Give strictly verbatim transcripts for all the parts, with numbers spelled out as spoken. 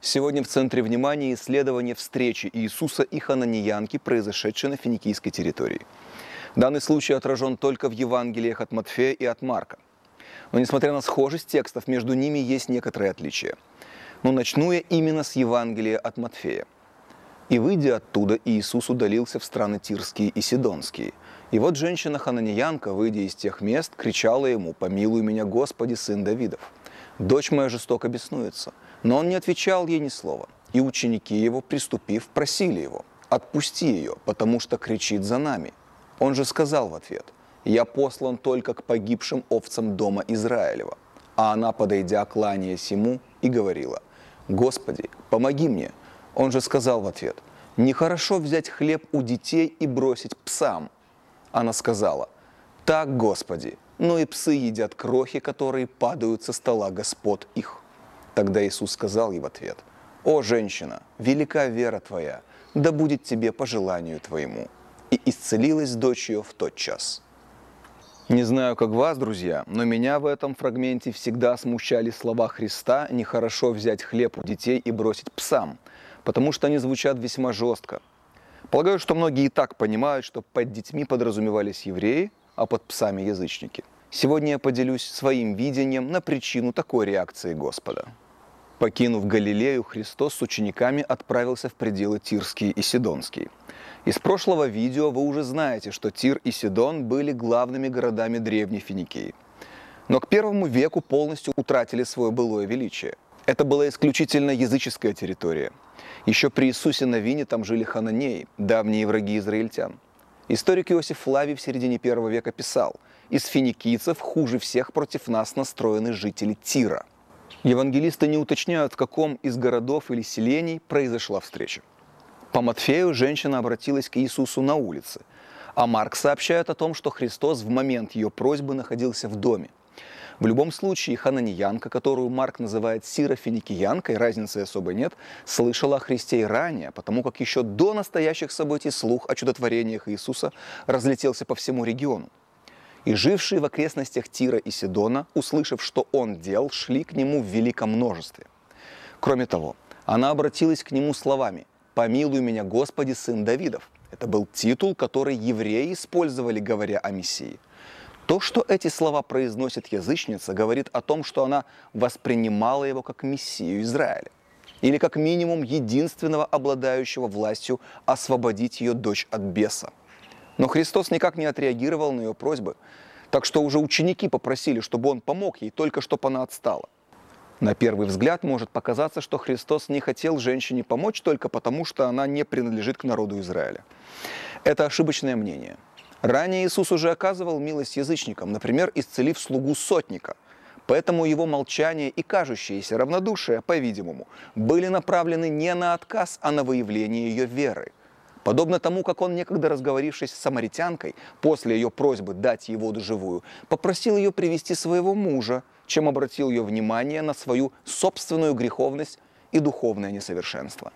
Сегодня в центре внимания исследование встречи Иисуса и хананеянки, произошедшей на финикийской территории. Данный случай отражен только в Евангелиях от Матфея и от Марка. Но несмотря на схожесть текстов, между ними есть некоторые отличия. Но начну я именно с Евангелия от Матфея. «И, выйдя оттуда, Иисус удалился в страны Тирские и Сидонские. И вот женщина-хананеянка, выйдя из тех мест, кричала ему: „Помилуй меня, Господи, сын Давидов! Дочь моя жестоко беснуется“. Но он не отвечал ей ни слова. И ученики его, приступив, просили его: „Отпусти ее, потому что кричит за нами“. Он же сказал в ответ: „Я послан только к погибшим овцам дома Израилева“. А она, подойдя, кланяясь ему, и говорила: „Господи, помоги мне“. Он же сказал в ответ: „Нехорошо взять хлеб у детей и бросить псам“. Она сказала: „Так, Господи, но и псы едят крохи, которые падают со стола господ их“. Тогда Иисус сказал ей в ответ: „О, женщина, велика вера твоя, да будет тебе по желанию твоему“. И исцелилась дочь ее в тот час. Не знаю, как вас, друзья, но меня в этом фрагменте всегда смущали слова Христа «нехорошо взять хлеб у детей и бросить псам», потому что они звучат весьма жестко. Полагаю, что многие и так понимают, что под детьми подразумевались евреи, а под псами язычники. Сегодня я поделюсь своим видением на причину такой реакции Господа. Покинув Галилею, Христос с учениками отправился в пределы Тирские и Сидонские. Из прошлого видео вы уже знаете, что Тир и Сидон были главными городами древней Финикии. Но к первому веку полностью утратили свое былое величие. Это была исключительно языческая территория. Еще при Иисусе Навине там жили хананеи, давние враги израильтян. Историк Иосиф Флавий в середине первого века писал: «Из финикийцев хуже всех против нас настроены жители Тира». Евангелисты не уточняют, в каком из городов или селений произошла встреча. По Матфею женщина обратилась к Иисусу на улице, а Марк сообщает о том, что Христос в момент ее просьбы находился в доме. В любом случае, хананеянка, которую Марк называет сирофиникиянкой, разницы особой нет, слышала о Христе и ранее, потому как еще до настоящих событий слух о чудотворениях Иисуса разлетелся по всему региону. И жившие в окрестностях Тира и Сидона, услышав, что он делал, шли к нему в великом множестве. Кроме того, она обратилась к нему словами: «Помилуй меня, Господи, сын Давидов». Это был титул, который евреи использовали, говоря о Мессии. То, что эти слова произносит язычница, говорит о том, что она воспринимала его как Мессию Израиля. Или как минимум единственного обладающего властью освободить ее дочь от беса. Но Христос никак не отреагировал на ее просьбы, так что уже ученики попросили, чтобы он помог ей, только чтобы она отстала. На первый взгляд может показаться, что Христос не хотел женщине помочь только потому, что она не принадлежит к народу Израиля. Это ошибочное мнение. Ранее Иисус уже оказывал милость язычникам, например, исцелив слугу сотника. Поэтому его молчание и кажущееся равнодушие, по-видимому, были направлены не на отказ, а на выявление ее веры. Подобно тому, как он, некогда разговорившись с самаритянкой, после ее просьбы дать ей воду живую, попросил ее привести своего мужа, чем обратил ее внимание на свою собственную греховность и духовное несовершенство.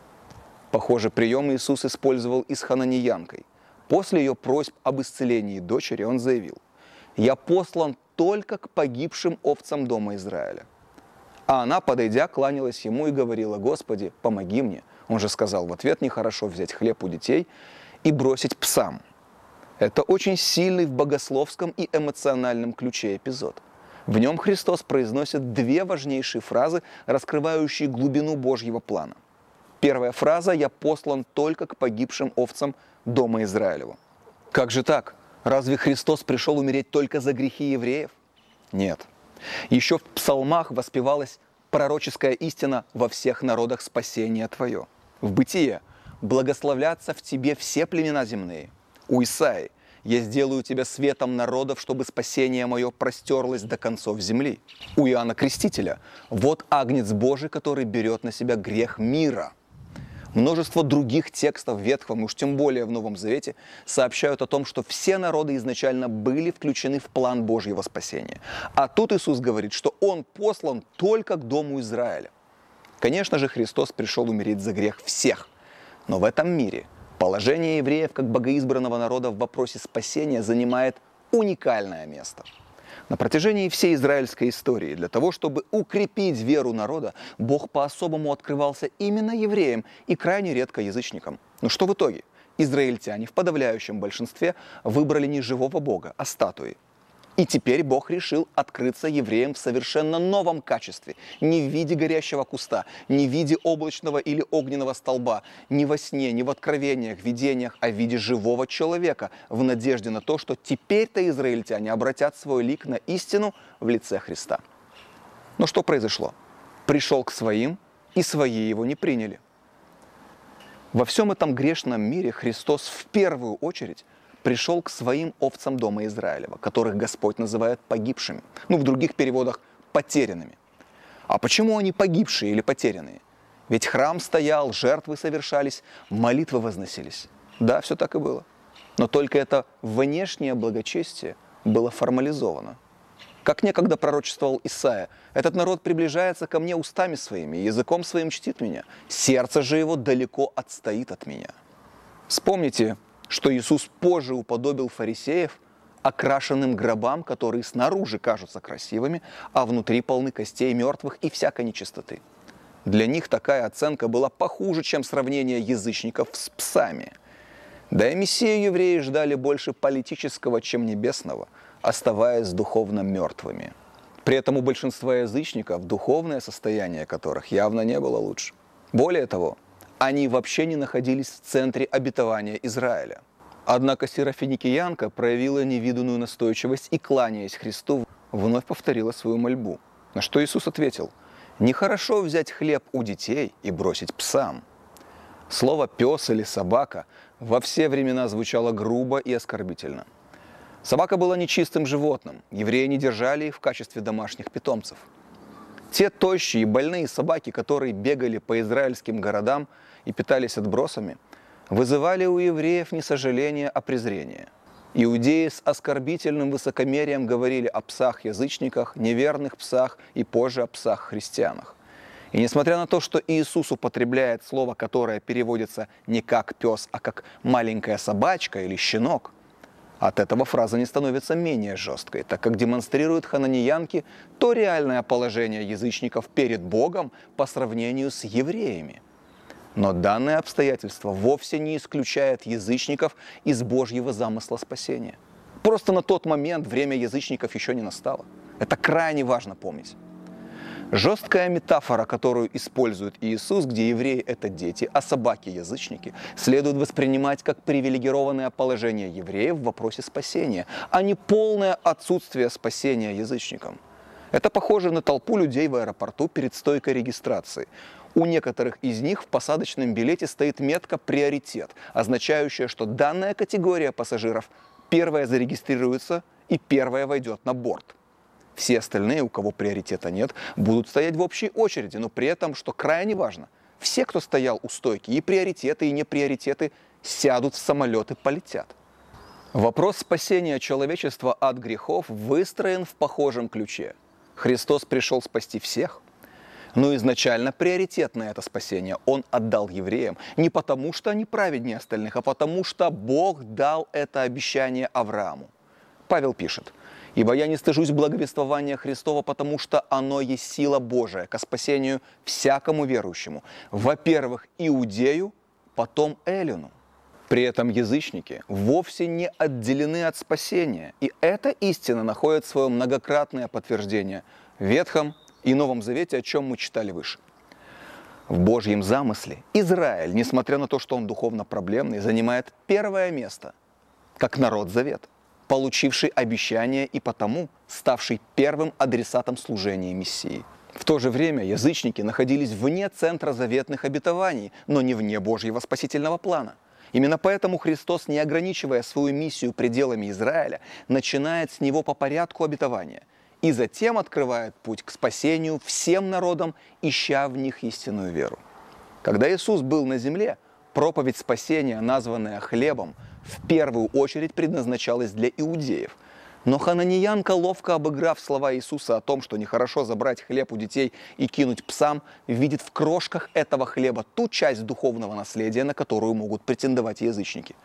Похожий прием Иисус использовал и с хананеянкой. После ее просьб об исцелении дочери он заявил: «Я послан только к погибшим овцам дома Израиля». А она, подойдя, кланялась ему и говорила: «Господи, помоги мне». Он же сказал в ответ: «Нехорошо взять хлеб у детей и бросить псам». Это очень сильный в богословском и эмоциональном ключе эпизод. В нем Христос произносит две важнейшие фразы, раскрывающие глубину Божьего плана. Первая фраза: «Я послан только к погибшим овцам дома Израилева». Как же так? Разве Христос пришел умереть только за грехи евреев? Нет. Еще в псалмах воспевалась пророческая истина: «Во всех народах спасение Твое». В Бытие: «Благословлятся в Тебе все племена земные». У Исаии: «Я сделаю Тебя светом народов, чтобы спасение Мое простерлось до концов земли». У Иоанна Крестителя: «Вот Агнец Божий, который берет на себя грех мира». Множество других текстов в Ветхом, и уж тем более в Новом Завете, сообщают о том, что все народы изначально были включены в план Божьего спасения. А тут Иисус говорит, что Он послан только к дому Израиля. Конечно же, Христос пришел умереть за грех всех. Но в этом мире положение евреев как богоизбранного народа в вопросе спасения занимает уникальное место. На протяжении всей израильской истории для того, чтобы укрепить веру народа, Бог по-особому открывался именно евреям и крайне редко язычникам. Но что в итоге? Израильтяне в подавляющем большинстве выбрали не живого Бога, а статуи. И теперь Бог решил открыться евреям в совершенно новом качестве. Не в виде горящего куста, не в виде облачного или огненного столба, не во сне, не в откровениях, видениях, а в виде живого человека, в надежде на то, что теперь-то израильтяне обратят свой лик на истину в лице Христа. Но что произошло? Пришел к своим, и свои его не приняли. Во всем этом грешном мире Христос в первую очередь пришел к своим овцам дома Израилева, которых Господь называет погибшими. Ну, в других переводах потерянными. А почему они погибшие или потерянные? Ведь храм стоял, жертвы совершались, молитвы возносились. Да, все так и было. Но только это внешнее благочестие было формализовано. Как некогда пророчествовал Исаия: «Этот народ приближается ко мне устами своими, языком своим чтит меня, сердце же его далеко отстоит от меня». Вспомните, что Иисус позже уподобил фарисеев окрашенным гробам, которые снаружи кажутся красивыми, а внутри полны костей мертвых и всякой нечистоты. Для них такая оценка была похуже, чем сравнение язычников с псами. Да и Мессию евреи ждали больше политического, чем небесного, оставаясь духовно мертвыми. При этом у большинства язычников духовное состояние которых явно не было лучше. Более того, они вообще не находились в центре обетования Израиля. Однако серафиникиянка проявила невиданную настойчивость и, кланяясь Христу, вновь повторила свою мольбу. На что Иисус ответил: «Нехорошо взять хлеб у детей и бросить псам». Слово «пес» или «собака» во все времена звучало грубо и оскорбительно. Собака была нечистым животным, евреи не держали их в качестве домашних питомцев. Те тощие и больные собаки, которые бегали по израильским городам и питались отбросами, вызывали у евреев не сожаление, а презрение. Иудеи с оскорбительным высокомерием говорили о псах-язычниках, неверных псах и позже о псах-христианах. И несмотря на то, что Иисус употребляет слово, которое переводится не как пес, а как маленькая собачка или щенок, от этого фраза не становится менее жесткой, так как демонстрирует хананиянке то реальное положение язычников перед Богом по сравнению с евреями. Но данное обстоятельство вовсе не исключает язычников из Божьего замысла спасения. Просто на тот момент время язычников еще не настало. Это крайне важно помнить. Жесткая метафора, которую использует Иисус, где евреи – это дети, а собаки – язычники, следует воспринимать как привилегированное положение евреев в вопросе спасения, а не полное отсутствие спасения язычникам. Это похоже на толпу людей в аэропорту перед стойкой регистрации. У некоторых из них в посадочном билете стоит метка «приоритет», означающая, что данная категория пассажиров первая зарегистрируется и первая войдет на борт. Все остальные, у кого приоритета нет, будут стоять в общей очереди, но при этом, что крайне важно, все, кто стоял у стойки, и приоритеты, и неприоритеты, сядут в самолет и полетят. Вопрос спасения человечества от грехов выстроен в похожем ключе. Христос пришел спасти всех, но изначально приоритет на это спасение Он отдал евреям не потому, что они праведнее остальных, а потому, что Бог дал это обещание Аврааму. Павел пишет: «Ибо я не стыжусь благовествования Христова, потому что оно есть сила Божия ко спасению всякому верующему, во-первых, иудею, потом эллину». При этом язычники вовсе не отделены от спасения, и эта истина находит свое многократное подтверждение в Ветхом и Новом Завете, о чем мы читали выше. В Божьем замысле Израиль, несмотря на то, что он духовно проблемный, занимает первое место, как народ Завета, получивший обещание и потому ставший первым адресатом служения Мессии. В то же время язычники находились вне центра заветных обетований, но не вне Божьего спасительного плана. Именно поэтому Христос, не ограничивая свою миссию пределами Израиля, начинает с него по порядку обетования и затем открывает путь к спасению всем народам, ища в них истинную веру. Когда Иисус был на земле, проповедь спасения, названная хлебом, в первую очередь предназначалась для иудеев. Но хананиянка, ловко обыграв слова Иисуса о том, что нехорошо забрать хлеб у детей и кинуть псам, видит в крошках этого хлеба ту часть духовного наследия, на которую могут претендовать язычники.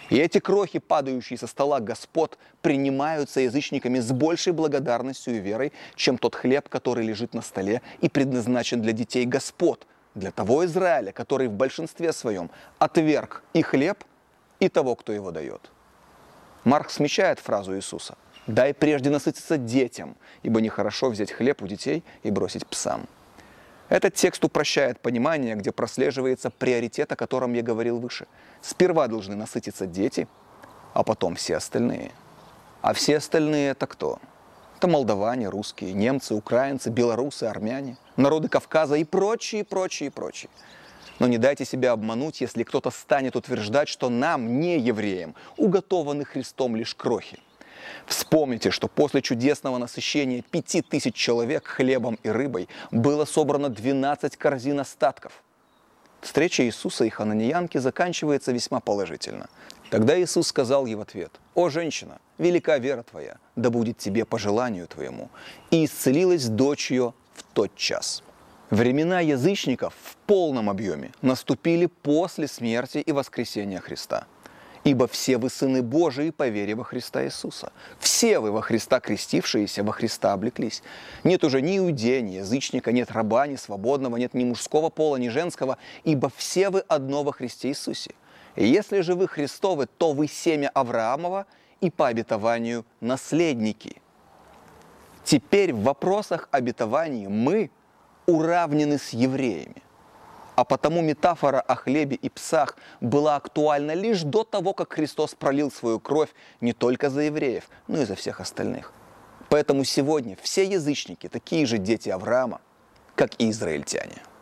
И эти крохи, падающие со стола господ, принимаются язычниками с большей благодарностью и верой, чем тот хлеб, который лежит на столе и предназначен для детей господ, для того Израиля, который в большинстве своем отверг и хлеб, и того, кто его дает. Марк смягчает фразу Иисуса: «Дай прежде насытиться детям, ибо нехорошо взять хлеб у детей и бросить псам». Этот текст упрощает понимание, где прослеживается приоритет, о котором я говорил выше. Сперва должны насытиться дети, а потом все остальные. А все остальные – это кто? Это молдаване, русские, немцы, украинцы, белорусы, армяне, народы Кавказа и прочие, прочие, прочие. Но не дайте себя обмануть, если кто-то станет утверждать, что нам, не евреям, уготованы Христом лишь крохи. Вспомните, что после чудесного насыщения пяти тысяч человек хлебом и рыбой было собрано двенадцать корзин остатков. Встреча Иисуса и хананеянки заканчивается весьма положительно. Тогда Иисус сказал ей в ответ: «О, женщина, велика вера твоя, да будет тебе по желанию твоему». И исцелилась дочь ее в тот час. Времена язычников в полном объеме наступили после смерти и воскресения Христа. Ибо все вы сыны Божии по вере во Христа Иисуса. Все вы во Христа крестившиеся, во Христа облеклись. Нет уже ни иудея, ни язычника, нет раба, ни свободного, нет ни мужского пола, ни женского, ибо все вы одно во Христе Иисусе. И если же вы Христовы, то вы семя Авраамова и по обетованию наследники. Теперь в вопросах обетований мы уравнены с евреями. А потому метафора о хлебе и псах была актуальна лишь до того, как Христос пролил свою кровь не только за евреев, но и за всех остальных. Поэтому сегодня все язычники такие же дети Авраама, как и израильтяне.